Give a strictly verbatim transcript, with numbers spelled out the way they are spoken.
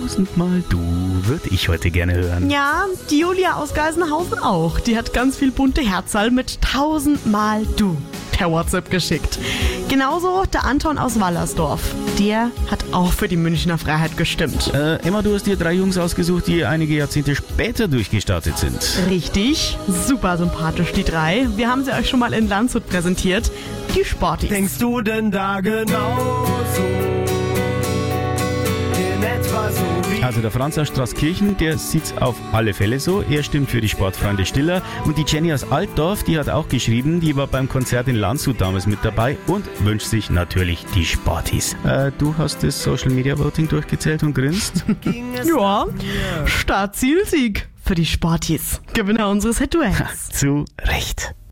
Tausendmal du würde ich heute gerne hören. Ja, die Julia aus Geisenhausen auch. Die hat ganz viel bunte Herzal mit tausendmal du per WhatsApp geschickt. Genauso der Anton aus Wallersdorf. Der hat auch für die Münchner Freiheit gestimmt. Äh, Emma, du hast dir drei Jungs ausgesucht, die einige Jahrzehnte später durchgestartet sind. Richtig, super sympathisch die drei. Wir haben sie euch schon mal in Landshut präsentiert. Die Sporties. Denkst du denn da genauso? In etwa so wie... Also der Franz aus Straßkirchen, der sieht's auf alle Fälle so. Er stimmt für die Sportfreunde Stiller. Und die Jenny aus Altdorf, die hat auch geschrieben, die war beim Konzert in Landshut damals mit dabei und wünscht sich natürlich die Sporties. Äh, du hast das Social Media Voting durchgezählt und grinst? Ja, Start-Ziel-Sieg für die Sporties. Gewinner unseres Hit-Duells. Zu Recht.